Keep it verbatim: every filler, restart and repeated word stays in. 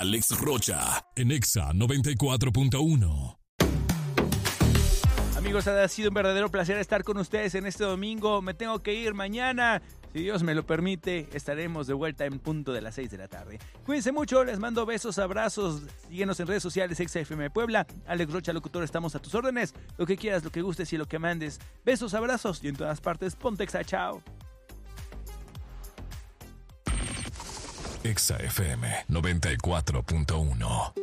Alex Rocha, en Exa noventa y cuatro punto uno. Amigos, ha sido un verdadero placer estar con ustedes en este domingo. Me tengo que ir mañana. Si Dios me lo permite, estaremos de vuelta en punto de las seis de la tarde. Cuídense mucho, les mando besos, abrazos. Síguenos en redes sociales, Exa F M Puebla. Alex Rocha, locutor, estamos a tus órdenes. Lo que quieras, lo que gustes y lo que mandes. Besos, abrazos y en todas partes, ponte Exa, chao. Exa F M noventa y cuatro punto uno.